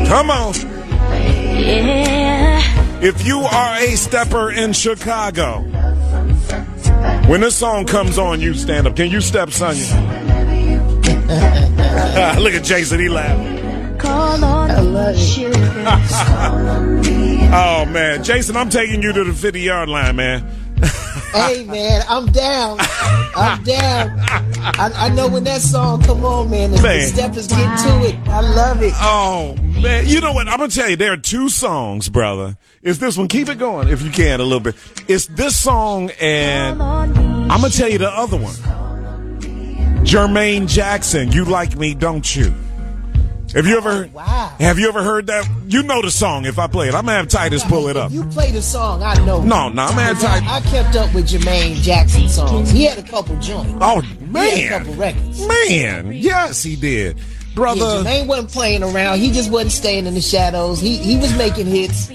Come on. Yeah. If you are a stepper in Chicago, when this song comes on, you stand up. Can you step, Sonya? Look at Jason, he laughing. Call on I love it. Oh, man. Jason, I'm taking you to the 50-yard line, man. Hey, man, I'm down. I'm down. I know when that song come on, man, the steppers get to it. I love it. Oh, man. You know what? I'm going to tell you, there are two songs, brother. It's this one. Keep it going if you can a little bit. It's this song, and I'm going to tell you the other one. Jermaine Jackson, You Like Me, Don't You? Have you ever heard that? You know the song if I play it. I'm going to have Titus pull it up. If you play the song, I know. No, I'm going to have Titus. I kept up with Jermaine Jackson songs. He had a couple joints. Oh, man. He had a couple records. Man, yes, he did. Brother. Yeah, Jermaine wasn't playing around. He just wasn't staying in the shadows. He was making hits.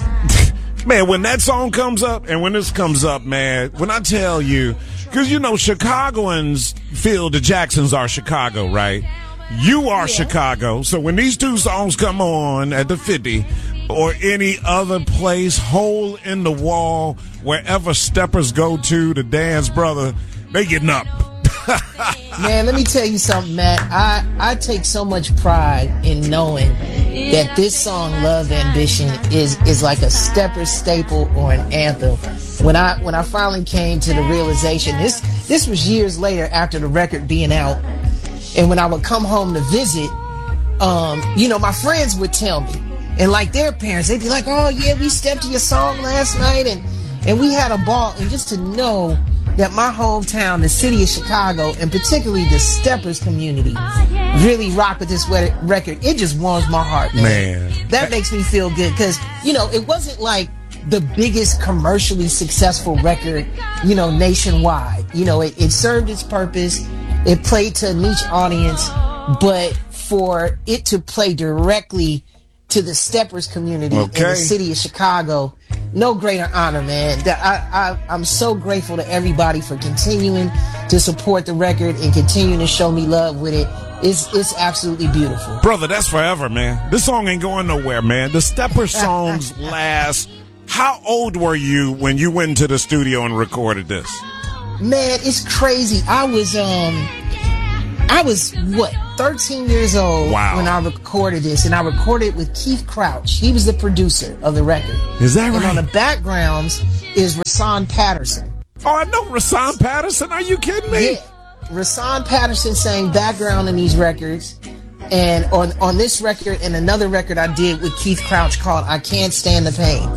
Man, when that song comes up and when this comes up, man, when I tell you, because, you know, Chicagoans feel the Jacksons are Chicago, right? You are Chicago. So when these two songs come on at the 50 or any other place, hole in the wall, wherever steppers go to dance, brother, they getting up. Man, let me tell you something, Matt. I take so much pride in knowing that this song, Love Ambition, is like a stepper staple or an anthem. When I finally came to the realization, this was years later after the record being out, and when I would come home to visit, you know, my friends would tell me, and like their parents, they'd be like, "Oh yeah, we stepped to your song last night, and we had a ball." And just to know that my hometown, the city of Chicago, and particularly the steppers community, really rock with this record, it just warms my heart, man. That makes me feel good, because, you know, it wasn't like the biggest commercially successful record, you know, nationwide. You know, it served its purpose. It played to a niche audience, but for it to play directly to the steppers community in the city of Chicago, no greater honor, man. I'm so grateful to everybody for continuing to support the record and continuing to show me love with it. It's absolutely beautiful. Brother, that's forever, man. This song ain't going nowhere, man. The stepper songs last. How old were you when you went into the studio and recorded this? Man, it's crazy. I was what, 13 years old when I recorded this, and I recorded with Keith Crouch. He was the producer of the record. Is that right? And on the backgrounds is Rasan Patterson. Oh, I know Rasan Patterson. Are you kidding me? Yeah. Rasan Patterson sang background in these records. And on this record and another record I did with Keith Crouch called I Can't Stand the Pain.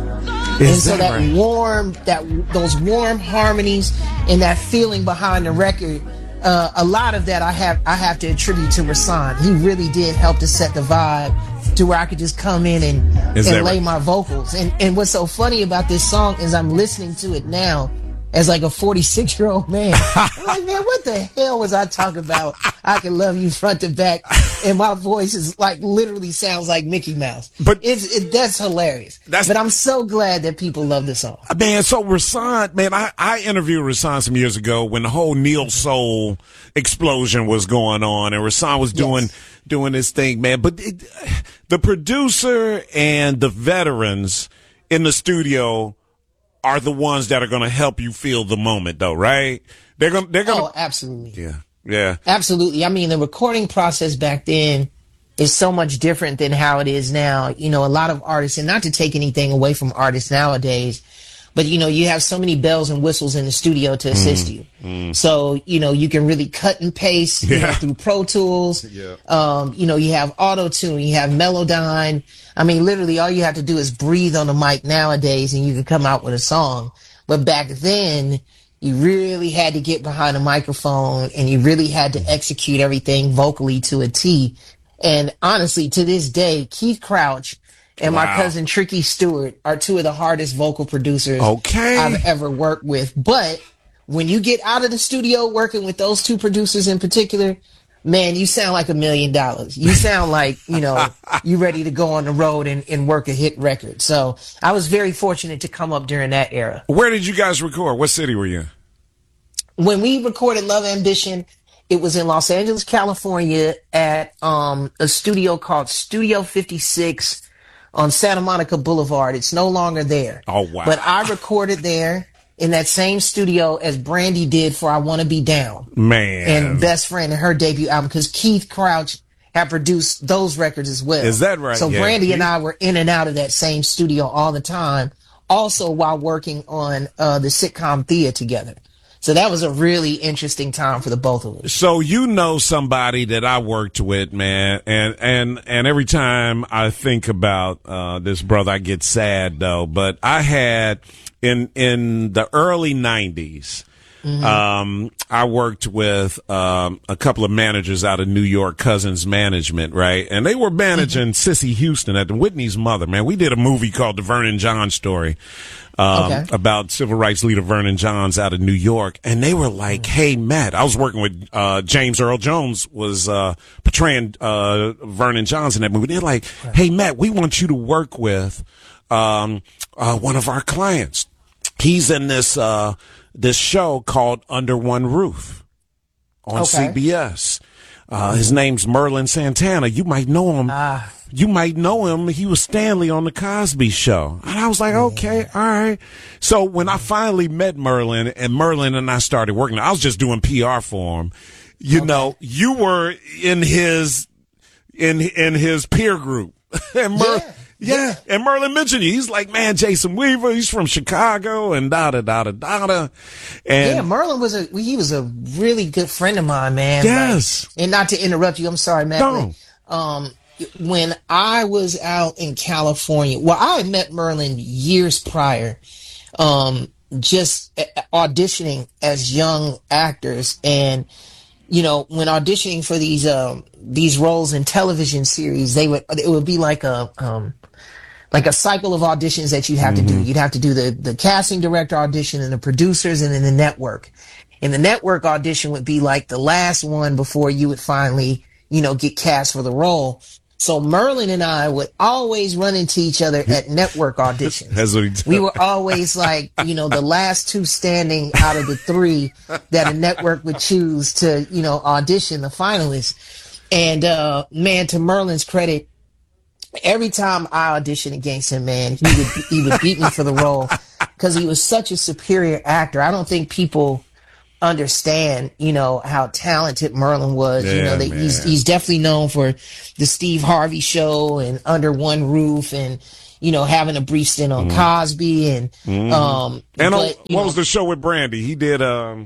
Those warm harmonies and that feeling behind the record, a lot of that I have to attribute to Rasan. He really did help to set the vibe to where I could just come in and lay my vocals. And what's so funny about this song is I'm listening to it now as like a 46-year-old man. I'm like, man, what the hell was I talking about? I Can Love You front to back, and my voice is like literally sounds like Mickey Mouse. But that's hilarious. But I'm so glad that people love this song. Man, so Rasan, man, I interviewed Rasan some years ago when the whole Neo Soul explosion was going on, and Rasan was doing this thing, man. But the producer and the veterans in the studio are the ones that are going to help you feel the moment, though, right? They're going. Oh, absolutely. Yeah. Absolutely. I mean, the recording process back then is so much different than how it is now. You know, a lot of artists, and not to take anything away from artists nowadays, but, you know, you have so many bells and whistles in the studio to assist you. So, you know, you can really cut and paste you know, through Pro Tools. You know, you have Auto-Tune, you have Melodyne. I mean, literally all you have to do is breathe on the mic nowadays and you can come out with a song. But back then, you really had to get behind a microphone and you really had to execute everything vocally to a T. And honestly, to this day, Keith Crouch and my cousin Tricky Stewart are two of the hardest vocal producers I've ever worked with. But when you get out of the studio working with those two producers in particular, man, you sound like $1 million. You sound like, you know, you ready to go on the road and work a hit record. So I was very fortunate to come up during that era. Where did you guys record? What city were you in? When we recorded Love Ambition, It was in Los Angeles, California, at a studio called Studio 56 on Santa Monica Boulevard. It's no longer there. Oh, wow. But I recorded there in that same studio as Brandy did for I Want to Be Down. Man. And Best Friend in her debut album, because Keith Crouch had produced those records as well. Is that right? So Yeah. Brandy and I were in and out of that same studio all the time, also while working on the sitcom Thea together. So that was a really interesting time for the both of us. So you know somebody that I worked with, man, and every time I think about this brother, I get sad though. But I had in the early 90s, I worked with a couple of managers out of New York, Cousins Management, right? And they were managing Sissy Houston at the Whitney's mother, man. We did a movie called The Vernon John Story. About civil rights leader Vernon Johns out of New York. And they were like, hey, Matt, I was working with, James Earl Jones was, portraying, Vernon Johns in that movie. They're like, hey, Matt, we want you to work with, one of our clients. He's in this show called Under One Roof on CBS. His name's Merlin Santana. You might know him. You might know him. He was Stanley on the Cosby Show. And I was like, okay, all right. So when I finally met Merlin and Merlin and I started working, I was just doing PR for him. You know, you were in his peer group. And yeah. And Merlin mentioned you. He's like, man, Jason Weaver, he's from Chicago and da-da-da-da-da. And yeah, Merlin was he was a really good friend of mine, man. Yes. Like, and not to interrupt you, I'm sorry, Matt. No. But, when I was out in California, well, I had met Merlin years prior, just auditioning as young actors. And, you know, when auditioning for these roles in television series, it would be like a cycle of auditions that you'd have to do. You'd have to do the casting director audition and the producers and then the network. And the network audition would be like the last one before you would finally, you know, get cast for the role. So Merlin and I would always run into each other at network auditions. That's what he did. We were always like, you know, the last two standing out of the three that a network would choose to, you know, audition the finalists. And, man, to Merlin's credit, every time I auditioned against him, man, he would beat me for the role because he was such a superior actor. I don't think people understand, you know, how talented Merlin was. Yeah, you know, that he's definitely known for the Steve Harvey Show and Under One Roof and, you know, having a brief stint on Cosby and what was the show with Brandy? He did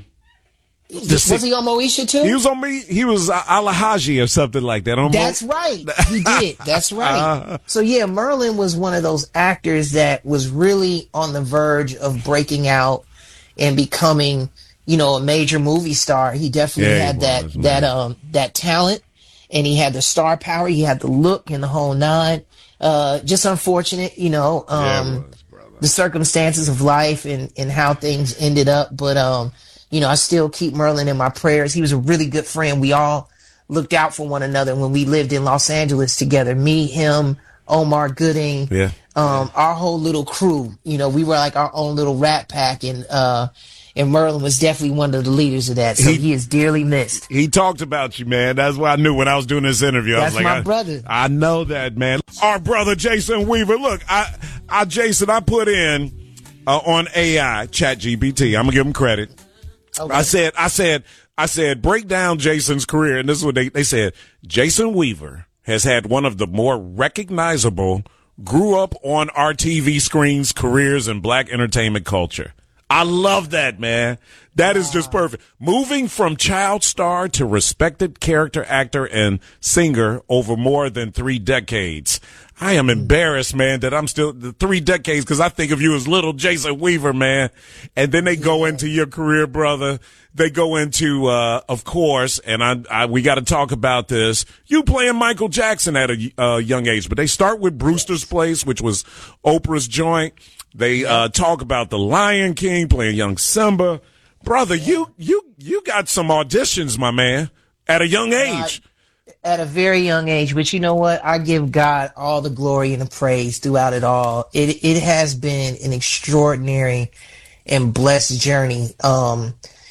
was he on Moesha too? He was on me. He was Alahaji or something like that. That's right. He did. That's right. So yeah, Merlin was one of those actors that was really on the verge of breaking out and becoming, you know, a major movie star. He definitely had that talent, and he had the star power. He had the look and the whole nine. Just unfortunate, you know, the circumstances of life and how things ended up. But, you know, I still keep Merlin in my prayers. He was a really good friend. We all looked out for one another when we lived in Los Angeles together. Me, him, Omar Gooding, our whole little crew. You know, we were like our own little rat pack, and Merlin was definitely one of the leaders of that. So he is dearly missed. He talked about you, man. That's what I knew when I was doing this interview. That's I was like, my brother. I know that, man. Our brother, Jason Weaver. Look, Jason, I put in on AI, ChatGPT. I'm going to give him credit. Okay. I said, break down Jason's career. And this is what they said. Jason Weaver has had one of the more recognizable, grew up on our TV screens careers in black entertainment culture. I love that, man. That is just perfect. Moving from child star to respected character actor and singer over more than 3 decades. I am embarrassed, man, that I'm still the 3 decades because I think of you as little Jason Weaver, man. And then they go into your career, brother. They go into, of course, and we got to talk about this. You playing Michael Jackson at a young age, but they start with Brewster's Place, which was Oprah's joint. They talk about The Lion King, playing young Simba. Brother, you got some auditions, my man, at a young age. At a very young age, but you know what? I give God all the glory and the praise throughout it all. It has been an extraordinary and blessed journey.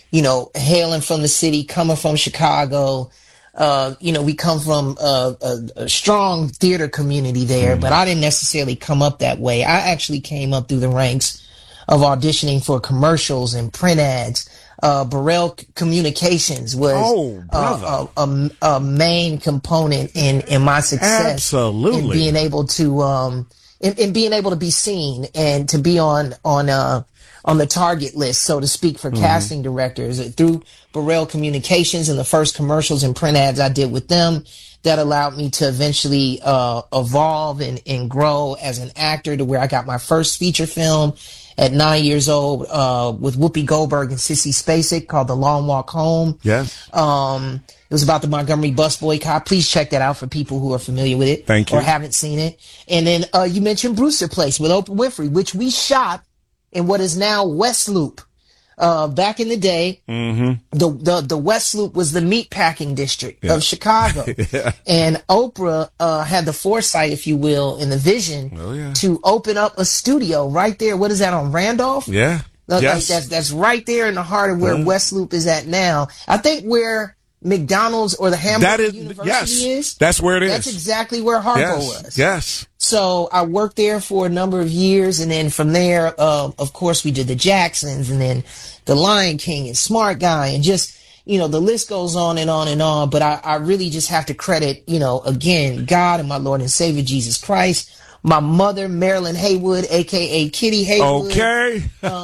hailing from the city, coming from Chicago. We come from a strong theater community there, but I didn't necessarily come up that way. I actually came up through the ranks of auditioning for commercials and print ads. Burrell Communications was a main component in my success. Absolutely. In being able to in being able to be seen and to be on the target list, so to speak, for casting directors through Burrell Communications, and the first commercials and print ads I did with them that allowed me to eventually evolve and grow as an actor to where I got my first feature film at 9 years old with Whoopi Goldberg and Sissy Spacek called The Long Walk Home. Yes. It was about the Montgomery bus boycott. Please check that out for people who are familiar with it. Thank you. Or haven't seen it. And then you mentioned Brewster Place with Oprah Winfrey, which we shot in what is now West Loop. Back in the day, the West Loop was the meatpacking district of Chicago. And Oprah had the foresight, if you will, and the vision to open up a studio right there. What is that, on Randolph? Yeah. Yes. That's right there in the heart of where West Loop is at now. I think where McDonald's or the Hamburger University is. That's where it is. That's exactly where Harpo was. Yes. So I worked there for a number of years, and then from there, of course, we did the Jacksons, and then the Lion King and Smart Guy, and just, the list goes on and on and on. But I really just have to credit, again, God and my Lord and Savior Jesus Christ. My mother, Marilyn Haywood, aka Kitty Haywood. Okay.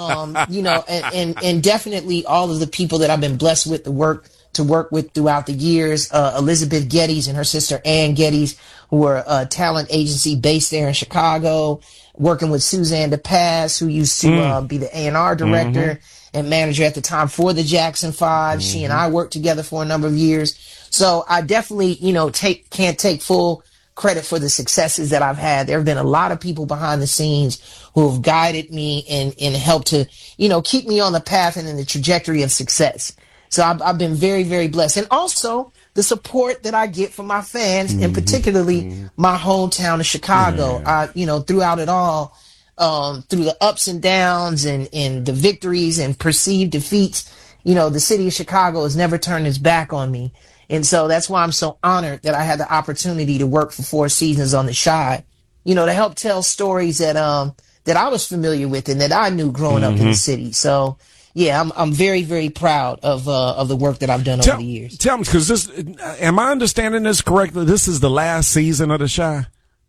And definitely all of the people that I've been blessed with to work with throughout the years. Elizabeth Geddes and her sister Ann Geddes, who were a talent agency based there in Chicago, working with Suzanne DePass, who used to be the A&R director and manager at the time for the Jackson 5. She and I worked together for a number of years. So I definitely, can't take full credit for the successes that I've had. There have been a lot of people behind the scenes who have guided me and helped to, keep me on the path and in the trajectory of success. So I've been very, very blessed. And also the support that I get from my fans, and particularly my hometown of Chicago. Throughout it all, through the ups and downs and the victories and perceived defeats, the city of Chicago has never turned its back on me. And so that's why I'm so honored that I had the opportunity to work for 4 seasons on The Chi, to help tell stories that I was familiar with and that I knew growing up in the city. So yeah, I'm very, very proud of the work that I've done over the years. Tell me, because am I understanding this correctly? This is the last season of The Chi?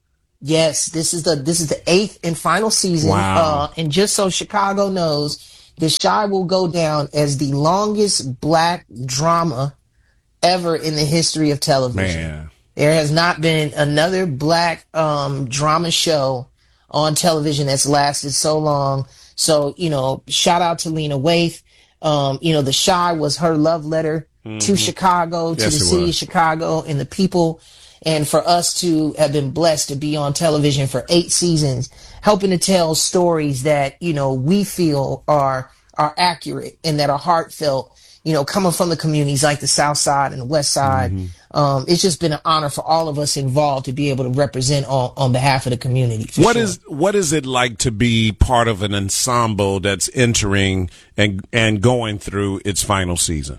Yes, this is the 8th and final season. Wow. And just so Chicago knows, The Chi will go down as the longest black drama ever in the history of television. Man. There has not been another black drama show on television that's lasted so long. So, shout out to Lena Waithe. The Chi was her love letter to Chicago, to the city of Chicago and the people. And for us to have been blessed to be on television for 8 seasons, helping to tell stories that, we feel are accurate and that are heartfelt, coming from the communities like the South Side and the West Side. It's just been an honor for all of us involved to be able to represent on behalf of the community. What is it like to be part of an ensemble that's entering and going through its final season?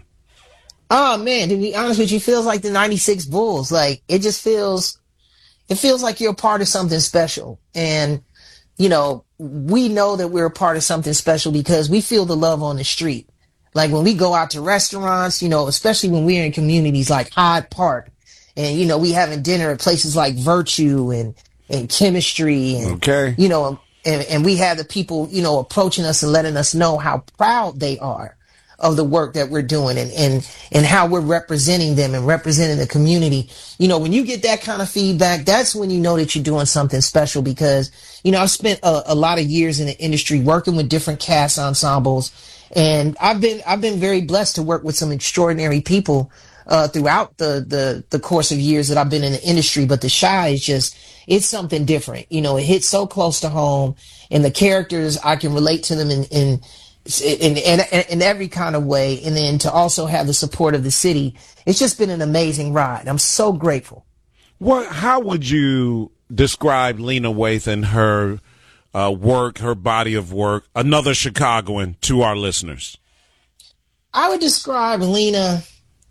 Oh man, to be honest with you, it feels like the 96 Bulls. Like it feels like you're a part of something special. And, we know that we're a part of something special because we feel the love on the street. Like when we go out to restaurants, especially when we're in communities like Hyde Park and, we having dinner at places like Virtue and Chemistry and, and we have the people, approaching us and letting us know how proud they are of the work that we're doing and how we're representing them and representing the community. When you get that kind of feedback, that's when you know that you're doing something special because, I've spent a lot of years in the industry working with different cast ensembles. And I've been very blessed to work with some extraordinary people throughout the course of years that I've been in the industry. But The Chi is it's something different. It hits so close to home, and the characters, I can relate to them in every kind of way. And then to also have the support of the city, it's just been an amazing ride. I'm so grateful. How would you describe Lena Waithe and her work, her body of work, another Chicagoan, to our listeners? I would describe Lena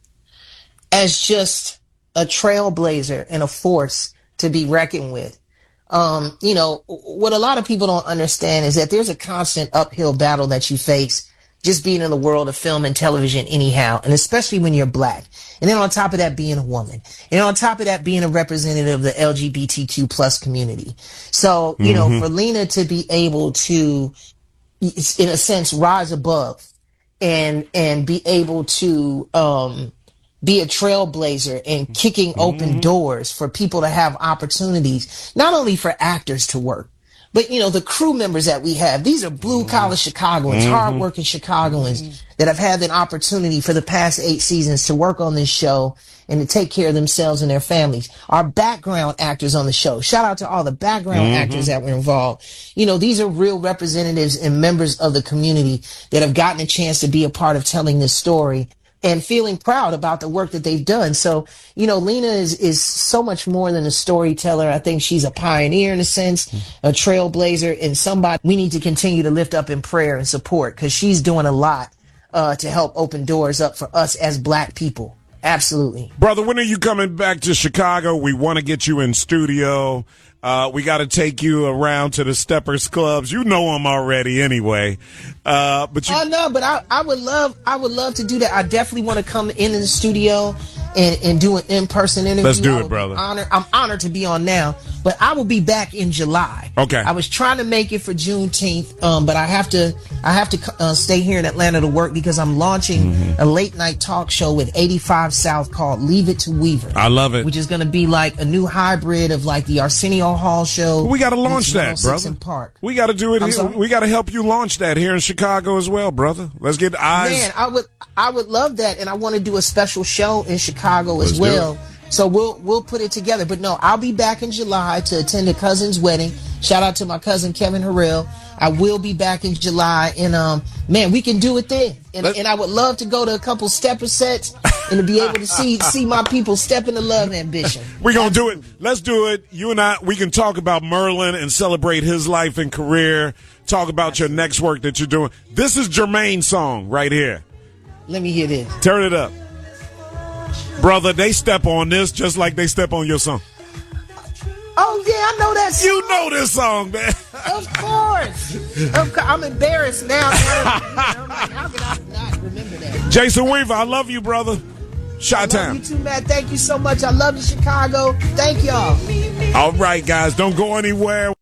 as just a trailblazer and a force to be reckoned with. What a lot of people don't understand is that there's a constant uphill battle that you face just being in the world of film and television anyhow, and especially when you're black. And then on top of that, being a woman. And on top of that, being a representative of the LGBTQ plus community. So, for Lena to be able to, in a sense, rise above and be able to be a trailblazer and kicking open doors for people to have opportunities, not only for actors to work, but, the crew members that we have. These are blue-collar Chicagoans, hard-working Chicagoans that have had an opportunity for the past 8 seasons to work on this show and to take care of themselves and their families. Our background actors on the show. Shout out to all the background actors that were involved. These are real representatives and members of the community that have gotten a chance to be a part of telling this story and feeling proud about the work that they've done. So, Lena is so much more than a storyteller. I think she's a pioneer in a sense, a trailblazer, and somebody we need to continue to lift up in prayer and support, because she's doing a lot to help open doors up for us as black people. Absolutely. Brother, when are you coming back to Chicago? We want to get you in studio. We got to take you around to the Steppers clubs. You know them already anyway. But I would love to do that. I definitely want to come in the studio and do an in-person interview. Let's do it, brother. I'm honored to be on now, but I will be back in July. Okay. I was trying to make it for Juneteenth, but I have to stay here in Atlanta to work because I'm launching a late night talk show with 85 South called Leave It to Weaver. I love it. Which is going to be like a new hybrid of like the Arsenio Hall show. We got to launch that, brother. Park. We got to do it here. We got to help you launch that here in Chicago as well, brother. Let's get eyes. Man, I would love that, and I want to do a special show in Chicago as well. So we'll put it together. But no, I'll be back in July to attend a cousin's wedding. Shout out to my cousin Kevin Harrell. I will be back in July, and man, we can do it then. And I would love to go to a couple stepper sets and to be able to see my people step into love ambition. We're gonna do it. Let's do it. You and I, we can talk about Merlin and celebrate his life and career. Talk about your next work that you're doing. This is Jermaine's song right here. Let me hear this. Turn it up. Brother, they step on this just like they step on your song. Oh, yeah, I know that song. You know this song, man. Of course. I'm embarrassed now. How can I not remember that? Jason Weaver, I love you, brother. Chi-Town. You too, man. Thank you so much. I love you, Chicago. Thank y'all. All right, guys, don't go anywhere.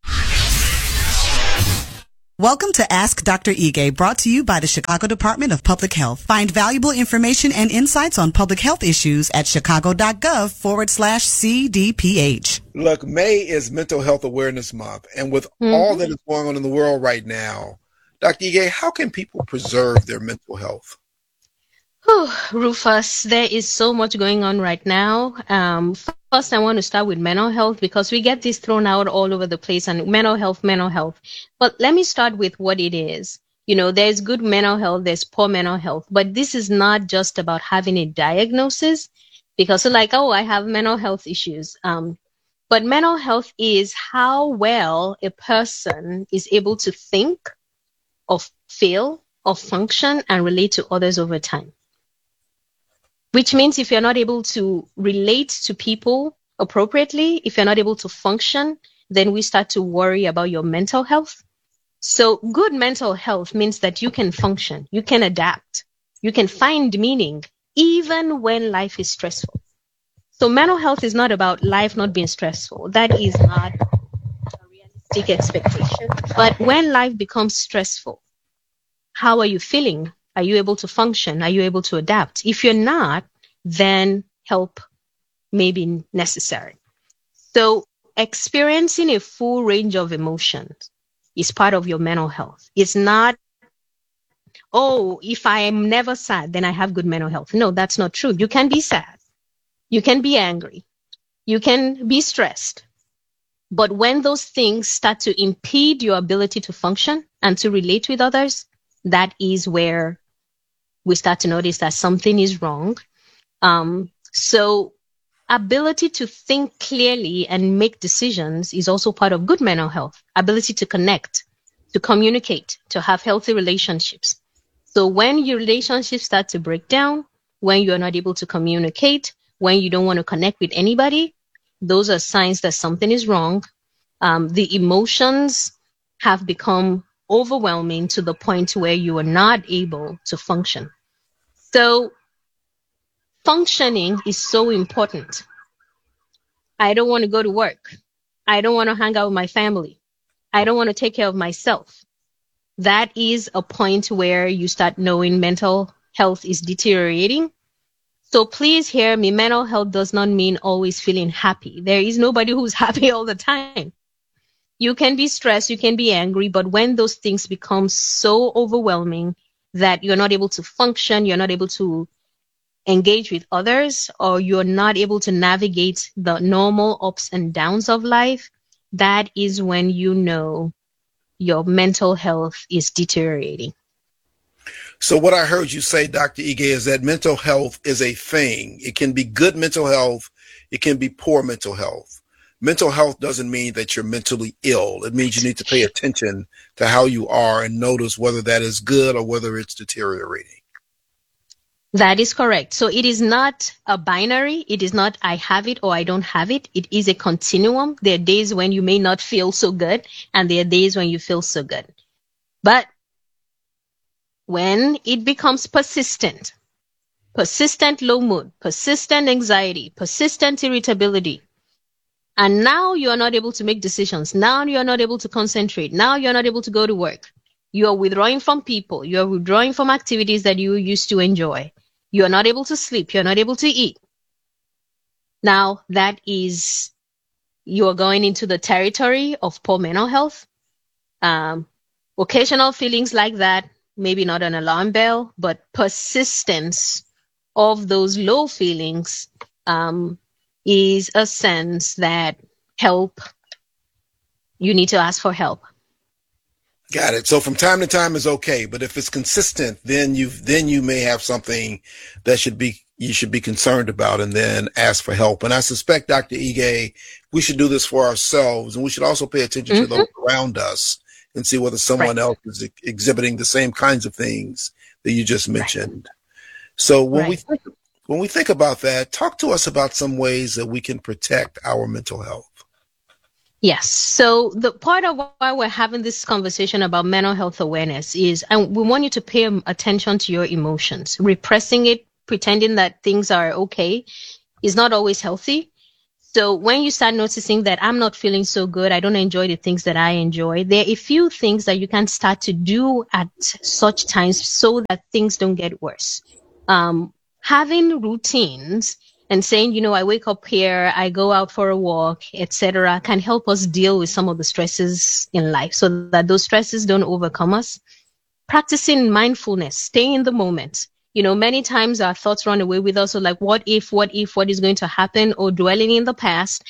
Welcome to Ask Dr. Ige, brought to you by the Chicago Department of Public Health. Find valuable information and insights on public health issues at chicago.gov/CDPH. Look, May is Mental Health Awareness Month, and with all that is going on in the world right now, Dr. Ige, how can people preserve their mental health? Rufus, there is so much going on right now. First, I want to start with mental health because we get this thrown out all over the place, and mental health. But let me start with what it is. There's good mental health, there's poor mental health, but this is not just about having a diagnosis because I have mental health issues. But mental health is how well a person is able to think or feel or function and relate to others over time. Which means if you're not able to relate to people appropriately, if you're not able to function, then we start to worry about your mental health. So good mental health means that you can function, you can adapt, you can find meaning, even when life is stressful. So mental health is not about life not being stressful. That is not a realistic expectation. But when life becomes stressful, how are you feeling? Are you able to function? Are you able to adapt? If you're not, then help may be necessary. So experiencing a full range of emotions is part of your mental health. It's not, if I am never sad, then I have good mental health. No, that's not true. You can be sad. You can be angry. You can be stressed. But when those things start to impede your ability to function and to relate with others, that is where we start to notice that something is wrong. So ability to think clearly and make decisions is also part of good mental health. Ability to connect, to communicate, to have healthy relationships. So when your relationships start to break down, when you're not able to communicate, when you don't want to connect with anybody, those are signs that something is wrong. The emotions have become overwhelming to the point where you are not able to function. So functioning is so important. I don't want to go to work. I don't want to hang out with my family. I don't want to take care of myself. That is a point where you start knowing mental health is deteriorating. So please hear me, mental health does not mean always feeling happy. There is nobody who's happy all the time. You can be stressed, you can be angry, but when those things become so overwhelming that you're not able to function, you're not able to engage with others, or you're not able to navigate the normal ups and downs of life, that is when you know your mental health is deteriorating. So what I heard you say, Dr. Ige, is that mental health is a thing. It can be good mental health. It can be poor mental health. Mental health doesn't mean that you're mentally ill. It means you need to pay attention to how you are and notice whether that is good or whether it's deteriorating. That is correct. So it is not a binary. It is not I have it or I don't have it. It is a continuum. There are days when you may not feel so good, and there are days when you feel so good. But when it becomes persistent low mood, persistent anxiety, persistent irritability, and now you are not able to make decisions, now you are not able to concentrate, now you're not able to go to work, you are withdrawing from people, you are withdrawing from activities that you used to enjoy, you are not able to sleep, you're not able to eat. Now that is, you are going into the territory of poor mental health. Occasional feelings like that, maybe not an alarm bell, but persistence of those low feelings is a sense that you need to ask for help. Got it. So from time to time is okay, but if it's consistent, then you may have something that you should be concerned about, and then ask for help. And I suspect, Dr. Ige, we should do this for ourselves, and we should also pay attention to those around us and see whether someone else is exhibiting the same kinds of things that you just mentioned. So when we think about that, talk to us about some ways that we can protect our mental health. Yes. So the part of why we're having this conversation about mental health awareness is, and we want you to pay attention to your emotions. Repressing it, pretending that things are okay, is not always healthy. So when you start noticing that I'm not feeling so good, I don't enjoy the things that I enjoy, there are a few things that you can start to do at such times so that things don't get worse. Having routines and saying, I wake up here, I go out for a walk, etc., can help us deal with some of the stresses in life so that those stresses don't overcome us. Practicing mindfulness, staying in the moment. Many times our thoughts run away with us. So like, what if, what is going to happen, or dwelling in the past.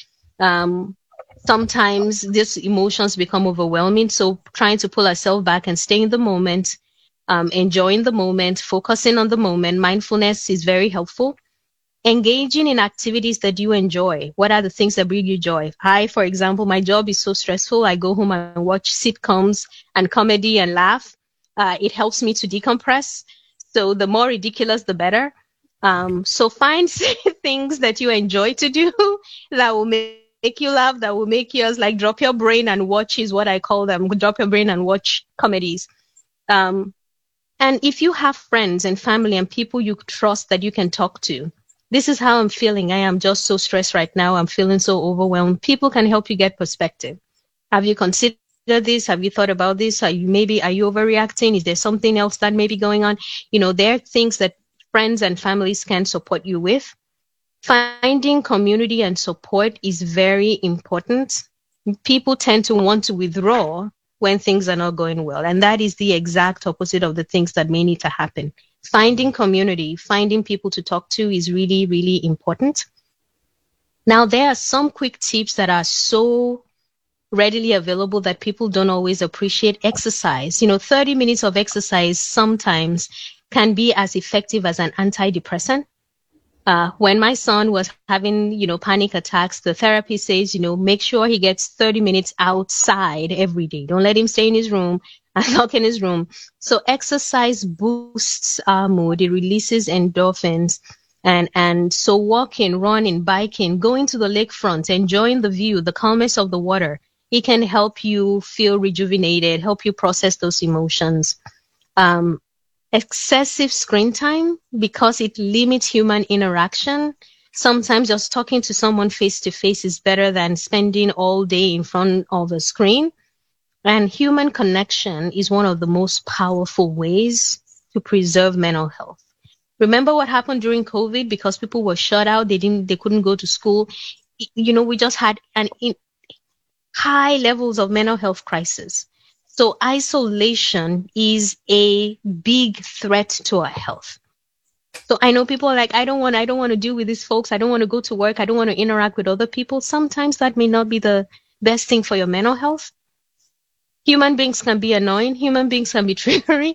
Sometimes these emotions become overwhelming. So trying to pull ourselves back and stay in the moment, enjoying the moment, focusing on the moment. Mindfulness is very helpful. Engaging in activities that you enjoy. What are the things that bring you joy? For example, my job is so stressful. I go home and watch sitcoms and comedy and laugh. It helps me to decompress. So the more ridiculous, the better. So find things that you enjoy to do that will make you laugh, that will make yours, like drop your brain and watch is what I call them. Drop your brain and watch comedies. And if you have friends and family and people you trust that you can talk to, this is how I'm feeling. I am just so stressed right now. I'm feeling so overwhelmed. People can help you get perspective. Have you considered this? Have you thought about this? Are you overreacting? Is there something else that may be going on? There are things that friends and families can support you with. Finding community and support is very important. People tend to want to withdraw when things are not going well. And that is the exact opposite of the things that may need to happen. Finding community, finding people to talk to is really, really important. Now, there are some quick tips that are so readily available that people don't always appreciate. Exercise. 30 minutes of exercise sometimes can be as effective as an antidepressant. When my son was having, panic attacks, the therapist says, make sure he gets 30 minutes outside every day. Don't let him stay in his room and lock in his room. So exercise boosts our mood. It releases endorphins. And so walking, running, biking, going to the lakefront, enjoying the view, the calmness of the water, it can help you feel rejuvenated, help you process those emotions. Excessive screen time, because it limits human interaction. Sometimes just talking to someone face to face is better than spending all day in front of a screen. And human connection is one of the most powerful ways to preserve mental health. Remember what happened during COVID? Because people were shut out, they couldn't go to school. We just had high levels of mental health crisis. So isolation is a big threat to our health. So I know people are like, I don't want to deal with these folks. I don't want to go to work. I don't want to interact with other people. Sometimes that may not be the best thing for your mental health. Human beings can be annoying. Human beings can be triggering,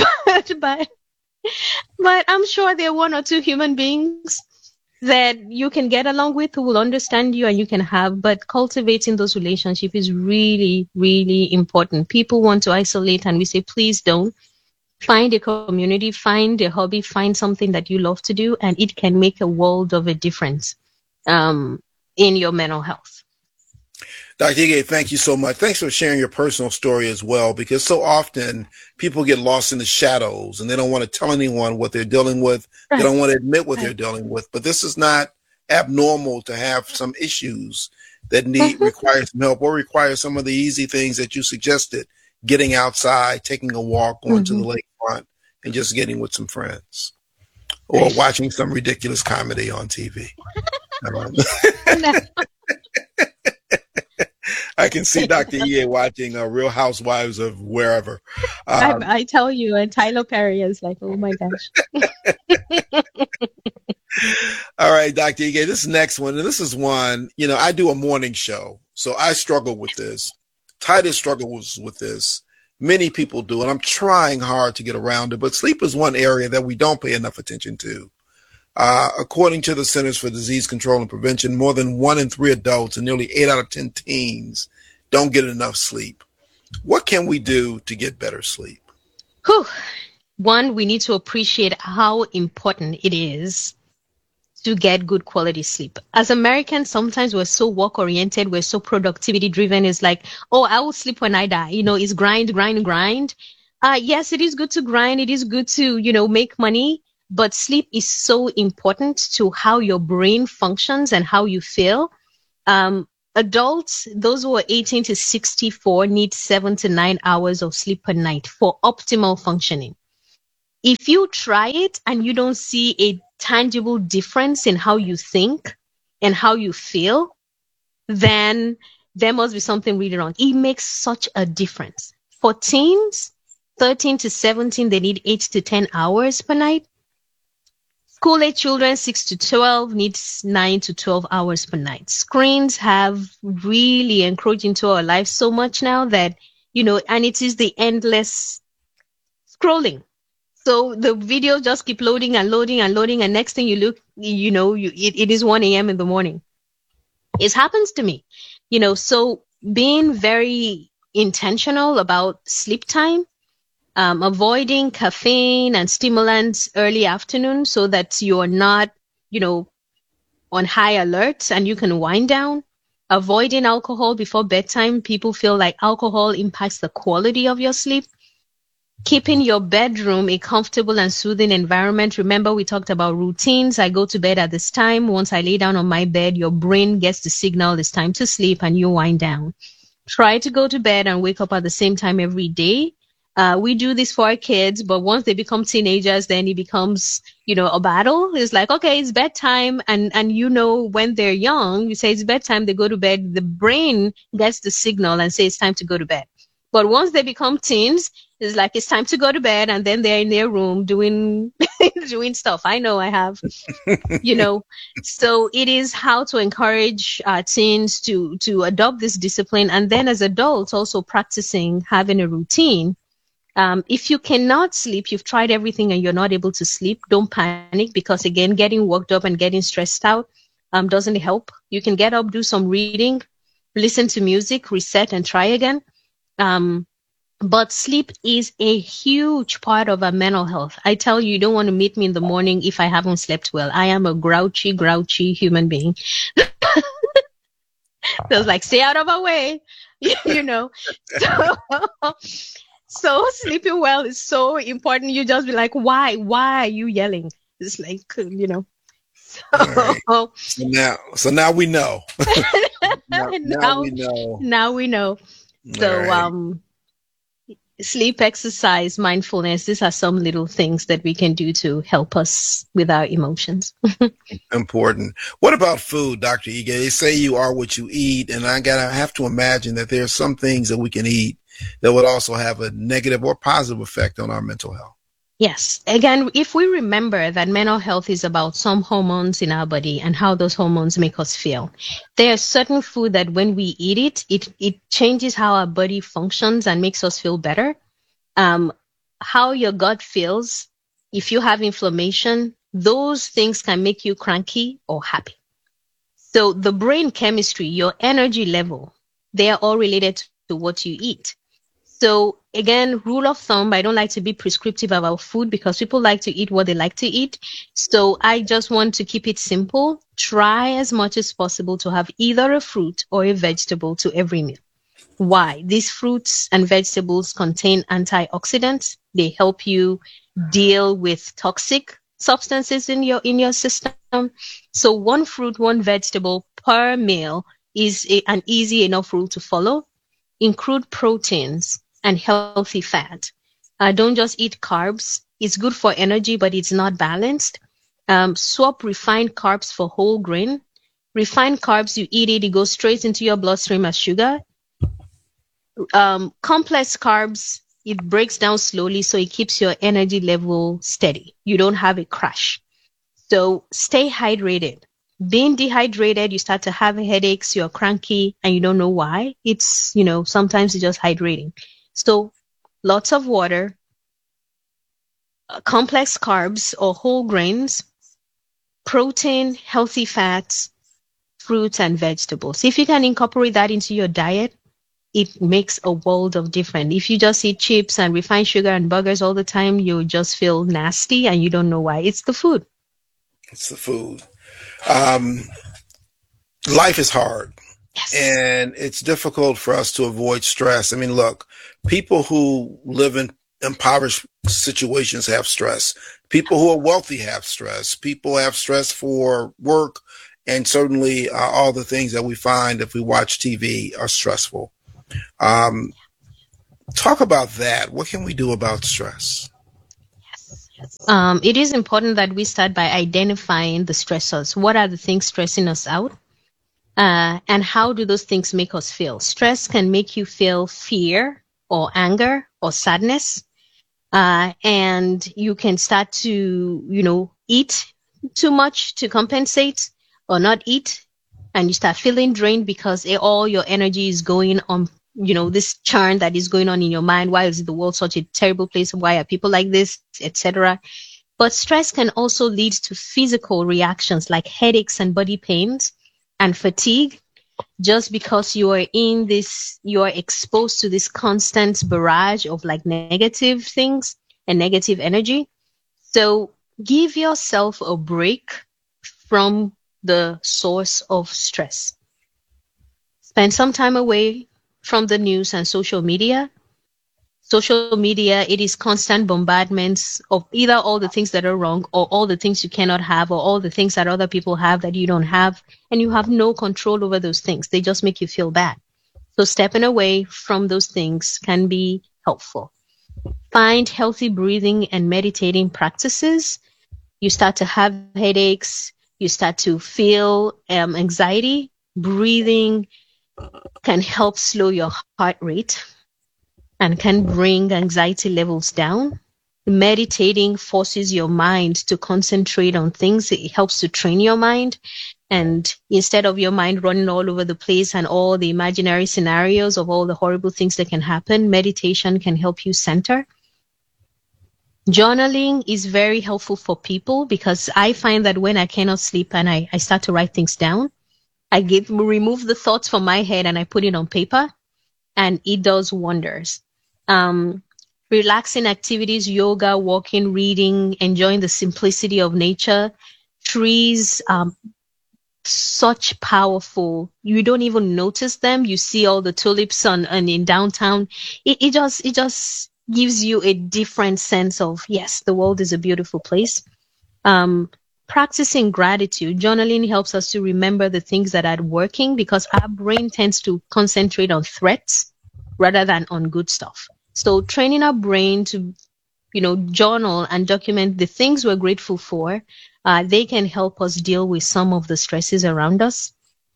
but I'm sure there are one or two human beings that you can get along with, who will understand you and you can have. But cultivating those relationships is really, really important. People want to isolate, and we say, please don't. Find a community, find a hobby, find something that you love to do, and it can make a world of a difference in your mental health. Dr. Ige, thank you so much. Thanks for sharing your personal story as well, because so often people get lost in the shadows and they don't want to tell anyone what they're dealing with. Right. They don't want to admit what they're dealing with. But this is not abnormal to have some issues that require some help, or require some of the easy things that you suggested: getting outside, taking a walk, going to the lakefront, and just getting with some friends, or watching some ridiculous comedy on TV. I can see Dr. Ige watching Real Housewives of wherever. I tell you, and Tyler Perry is like, oh my gosh. All right, Dr. Ige, this next one, and this is one, I do a morning show, so I struggle with this. Titus struggles with this. Many people do, and I'm trying hard to get around it, but sleep is one area that we don't pay enough attention to. According to the Centers for Disease Control and Prevention, more than 1 in 3 adults and nearly 8 out of 10 teens don't get enough sleep. What can we do to get better sleep? One, we need to appreciate how important it is to get good quality sleep. As Americans, sometimes we're so work-oriented, we're so productivity-driven. It's like, oh, I will sleep when I die. It's grind. Yes, it is good to grind. It is good to, make money. But sleep is so important to how your brain functions and how you feel. Adults, those who are 18 to 64, need 7 to 9 hours of sleep per night for optimal functioning. If you try it and you don't see a tangible difference in how you think and how you feel, then there must be something really wrong. It makes such a difference. For teens, 13 to 17, they need 8 to 10 hours per night. School-age children, 6 to 12, needs 9 to 12 hours per night. Screens have really encroached into our lives so much now that, and it is the endless scrolling. So the videos just keep loading and loading and loading, and next thing you look, it is 1 a.m. in the morning. It happens to me, so being very intentional about sleep time, avoiding caffeine and stimulants early afternoon so that you're not, on high alert and you can wind down. Avoiding alcohol before bedtime. People feel like alcohol impacts the quality of your sleep. Keeping your bedroom a comfortable and soothing environment. Remember, we talked about routines. I go to bed at this time. Once I lay down on my bed, your brain gets the signal it's time to sleep and you wind down. Try to go to bed and wake up at the same time every day. We do this for our kids, but once they become teenagers, then it becomes, a battle. It's like, okay, it's bedtime. And when they're young, you say it's bedtime, they go to bed. The brain gets the signal and says it's time to go to bed. But once they become teens, it's like it's time to go to bed, and then they're in their room doing stuff. I know I have, So it is how to encourage teens to adopt this discipline, and then as adults also practicing having a routine. If you cannot sleep, you've tried everything and you're not able to sleep, don't panic, because again, getting worked up and getting stressed out doesn't help. You can get up, do some reading, listen to music, reset, and try again. But sleep is a huge part of our mental health. I tell you, you don't want to meet me in the morning if I haven't slept well. I am a grouchy human being. So it's like, stay out of our way, you know. So sleeping well is so important. You just be like, why are you yelling? It's like, you know. Right. So now we know. now we know. Now we know. So, Right. Sleep, exercise, mindfulness, these are some little things that we can do to help us with our emotions. Important. What about food, Dr. Ige? They say you are what you eat, and I have to imagine that there are some things that we can eat that would also have a negative or positive effect on our mental health. Yes. Again, if we remember that mental health is about some hormones in our body and how those hormones make us feel, there are certain food that when we eat it changes how our body functions and makes us feel better. How your gut feels, if you have inflammation, those things can make you cranky or happy. So the brain chemistry, your energy level, they are all related to what you eat. So again, rule of thumb, I don't like to be prescriptive about food because people like to eat what they like to eat. So I just want to keep it simple. Try as much as possible to have either a fruit or a vegetable to every meal. Why? These fruits and vegetables contain antioxidants. They help you deal with toxic substances in your system. So one fruit, one vegetable per meal is an easy enough rule to follow. Include proteins and healthy fat. Don't just eat carbs. It's good for energy, but it's not balanced. Swap refined carbs for whole grain. Refined carbs, you eat it goes straight into your bloodstream as sugar. Complex carbs, it breaks down slowly, so it keeps your energy level steady. You don't have a crash. So stay hydrated. Being dehydrated, you start to have headaches, you're cranky, and you don't know why. It's, sometimes it's just hydrating. So lots of water, complex carbs or whole grains, protein, healthy fats, fruits, and vegetables. If you can incorporate that into your diet, it makes a world of difference. If you just eat chips and refined sugar and burgers all the time, you just feel nasty and you don't know why. It's the food. It's the food. Life is hard. Yes. And it's difficult for us to avoid stress. I mean, look, people who live in impoverished situations have stress. People who are wealthy have stress. People have stress for work. And certainly all the things that we find if we watch TV are stressful. Talk about that. What can we do about stress? It is important that we start by identifying the stressors. What are the things stressing us out? And how do those things make us feel? Stress can make you feel fear or anger or sadness. And you can start to, eat too much to compensate or not eat. And you start feeling drained because all your energy is going on, this churn that is going on in your mind. Why is the world such a terrible place? Why are people like this, etc.? But stress can also lead to physical reactions like headaches and body pains and fatigue, just because you are exposed to this constant barrage of like negative things and negative energy. So give yourself a break from the source of stress. Spend some time away from the news and social media. Social media, it is constant bombardments of either all the things that are wrong or all the things you cannot have or all the things that other people have that you don't have, and you have no control over those things. They just make you feel bad. So stepping away from those things can be helpful. Find healthy breathing and meditating practices. You start to have headaches. You start to feel anxiety. Breathing can help slow your heart rate and can bring anxiety levels down. Meditating forces your mind to concentrate on things. It helps to train your mind. And instead of your mind running all over the place and all the imaginary scenarios of all the horrible things that can happen, meditation can help you center. Journaling is very helpful for people because I find that when I cannot sleep and I start to write things down, I remove the thoughts from my head and I put it on paper, and it does wonders. Relaxing activities, yoga, walking, reading, enjoying the simplicity of nature, trees, such powerful, you don't even notice them. You see all the tulips and in downtown. It just gives you a different sense of, yes, the world is a beautiful place. Practicing gratitude, journaling helps us to remember the things that are working, because our brain tends to concentrate on threats rather than on good stuff. So training our brain to, journal and document the things we're grateful for, they can help us deal with some of the stresses around us.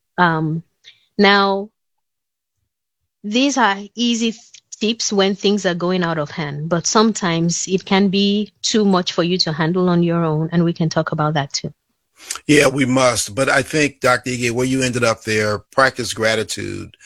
Now, these are easy tips when things are going out of hand, but sometimes it can be too much for you to handle on your own, and we can talk about that too. Yeah, we must. But I think, Dr. Ige, where you ended up there, practice gratitude,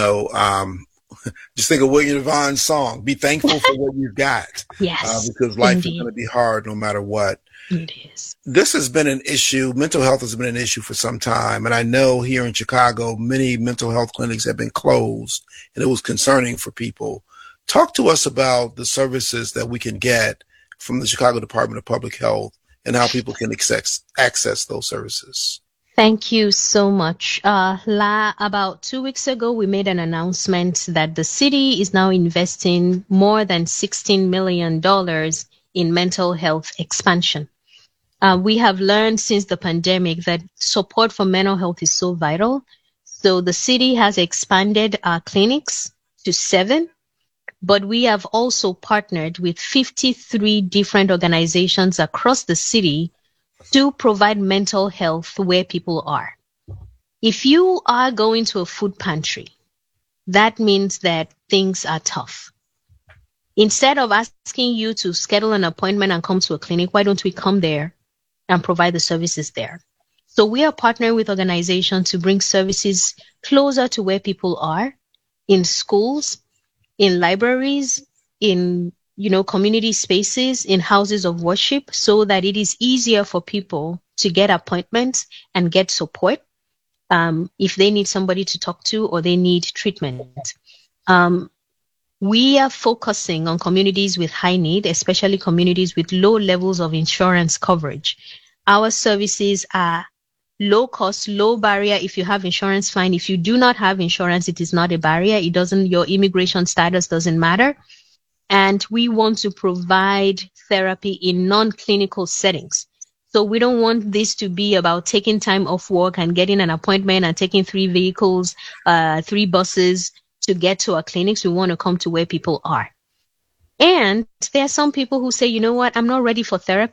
just think of William Devon's song, be thankful for what you've got. Yes. Because life indeed. is going to be hard no matter what. It is. This has been an issue. Mental health has been an issue for some time. And I know here in Chicago, many mental health clinics have been closed, and it was concerning for people. Talk to us about the services that we can get from the Chicago Department of Public Health and how people can access those services. Thank you so much. About 2 weeks ago, we made an announcement that the city is now investing more than $16 million in mental health expansion. We have learned since the pandemic that support for mental health is so vital. So the city has expanded our clinics to 7, but we have also partnered with 53 different organizations across the city to provide mental health where people are. If you are going to a food pantry, that means that things are tough. Instead of asking you to schedule an appointment and come to a clinic, why don't we come there and provide the services there? So we are partnering with organizations to bring services closer to where people are, in schools, in libraries, in community spaces, in houses of worship, so that it is easier for people to get appointments and get support if they need somebody to talk to or they need treatment. We are focusing on communities with high need, especially communities with low levels of insurance coverage. Our services are low cost, low barrier. If you have insurance, fine. If you do not have insurance, it is not a barrier. Your immigration status doesn't matter. And we want to provide therapy in non-clinical settings. So we don't want this to be about taking time off work and getting an appointment and taking 3 vehicles, 3 buses to get to our clinics. We want to come to where people are. And there are some people who say, you know what, I'm not ready for therapy.